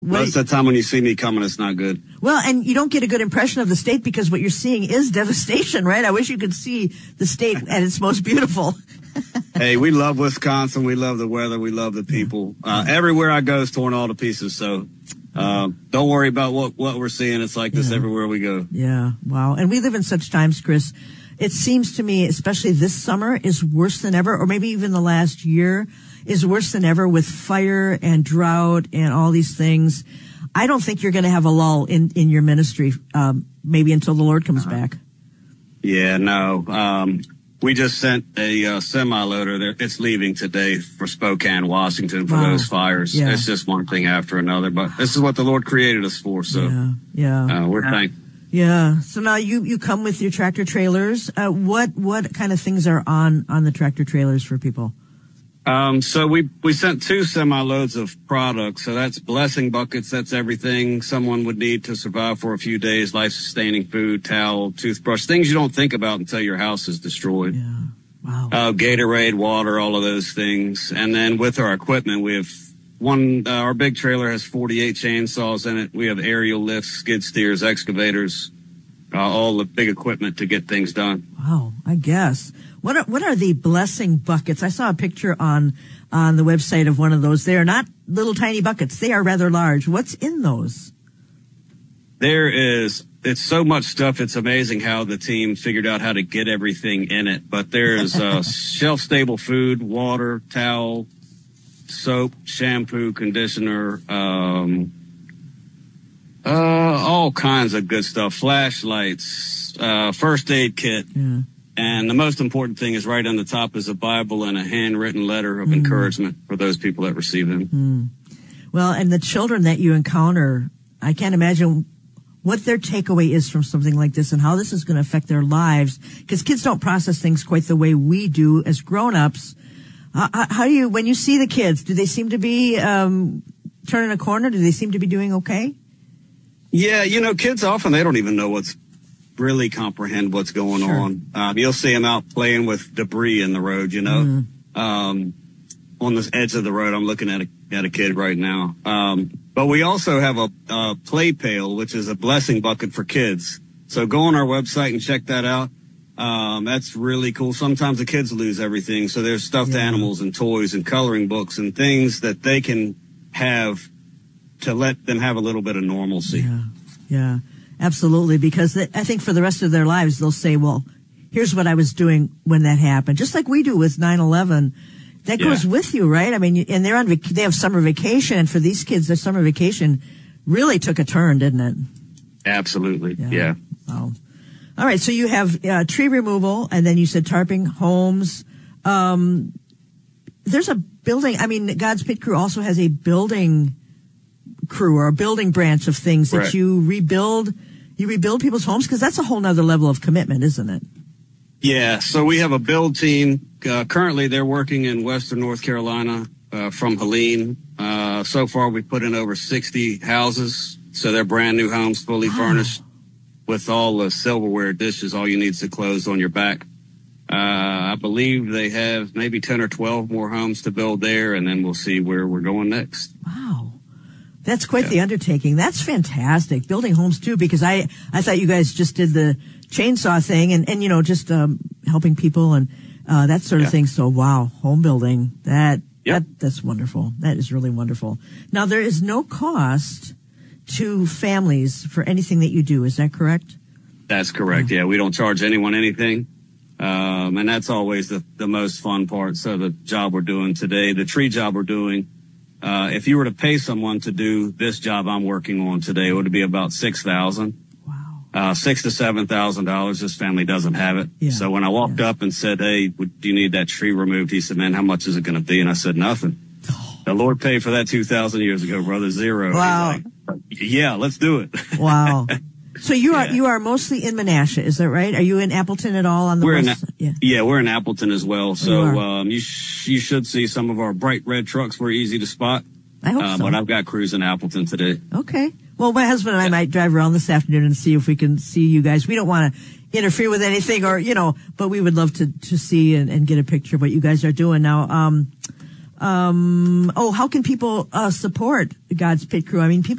Most of the time when you see me coming, it's not good. Well, and you don't get a good impression of the state because what you're seeing is devastation, right? I wish you could see the state at its most beautiful. Hey, we love Wisconsin. We love the weather. We love the people. Everywhere I go is torn all to pieces. So don't worry about what we're seeing. It's like this everywhere we go. Yeah. Wow. And we live in such times, Chris. It seems to me, especially this summer, is worse than ever, or maybe even the last year is worse than ever with fire and drought and all these things. I don't think you're going to have a lull in your ministry, maybe until the Lord comes back. Yeah, no. We just sent a semi-loader there. It's leaving today for Spokane, Washington for those fires. Yeah. It's just one thing after another, but this is what the Lord created us for. So we're thankful. Yeah. So now you come with your tractor trailers. What kind of things are on the tractor trailers for people? So we sent 2 semi-loads of products. So that's blessing buckets. That's everything someone would need to survive for a few days. Life-sustaining food, towel, toothbrush, things you don't think about until your house is destroyed. Yeah. Wow. Gatorade, water, all of those things. And then with our equipment, we have our big trailer has 48 chainsaws in it. We have aerial lifts, skid steers, excavators, all the big equipment to get things done. Wow. I guess. What are the blessing buckets? I saw a picture on the website of one of those. They are not little tiny buckets. They are rather large. What's in those? It's so much stuff. It's amazing how the team figured out how to get everything in it. But there's shelf-stable food, water, towel, soap, shampoo, conditioner, all kinds of good stuff. Flashlights, first aid kit. Yeah. And the most important thing is right on the top is a Bible and a handwritten letter of encouragement for those people that receive them. Well, and the children that you encounter, I can't imagine what their takeaway is from something like this and how this is going to affect their lives, because kids don't process things quite the way we do as grown-ups. How do you, when you see the kids, do they seem to be turning a corner? Do they seem to be doing okay? Yeah, kids often, they don't even know really comprehend what's going on. You'll see them out playing with debris in the road, on the edge of the road. I'm looking at a kid right now. But we also have a play pail, which is a blessing bucket for kids. So go on our website and check that out. That's really cool. Sometimes the kids lose everything. So there's stuffed animals and toys and coloring books and things that they can have to let them have a little bit of normalcy. Yeah. Absolutely, because I think for the rest of their lives, they'll say, well, here's what I was doing when that happened. Just like we do with 9/11. That goes with you, right? I mean, and they have summer vacation, and for these kids, their summer vacation really took a turn, didn't it? Absolutely, yeah. Wow. All right, so you have tree removal, and then you said tarping homes. There's a building, God's Pit Crew also has a building crew or a building branch of things that you rebuild. You rebuild people's homes, because that's a whole nother level of commitment, isn't it? Yeah, so we have a build team. Currently, they're working in Western North Carolina from Helene. So far, we've put in over 60 houses. So they're brand new homes, fully furnished with all the silverware, dishes. All you need is the clothes on your back. I believe they have maybe 10 or 12 more homes to build there, and then we'll see where we're going next. Wow. That's quite the undertaking. That's fantastic. Building homes too, because I thought you guys just did the chainsaw thing and just helping people and that sort of thing. So wow, home building. That's wonderful. That is really wonderful. Now there is no cost to families for anything that you do. Is that correct? That's correct. Yeah, we don't charge anyone anything. And that's always the most fun part. So the job we're doing today, the tree job we're doing, if you were to pay someone to do this job I'm working on today, it would be about $6,000. Wow. $6,000 to $7,000. This family doesn't have it. Yeah. So when I walked up and said, "Hey, do you need that tree removed?" He said, "Man, how much is it going to be?" And I said, "Nothing." The Lord paid for that 2,000 years ago, brother. Zero. Wow. He's like, yeah, let's do it. Wow. So you are mostly in Menasha, is that right? Are you in Appleton at all on the west? Yeah, we're in Appleton as well. So you should see some of our bright red trucks. We're easy to spot. I hope so. But I've got crews in Appleton today. Okay. Well, my husband and I might drive around this afternoon and see if we can see you guys. We don't want to interfere with anything but we would love to see and get a picture of what you guys are doing. Now, how can people support God's Pit Crew? I mean, people